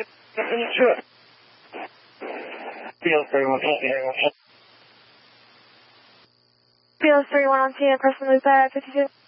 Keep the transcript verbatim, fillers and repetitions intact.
Sure. B L thirty-one. B L thirty-one on scene, press and loop at fifty-two.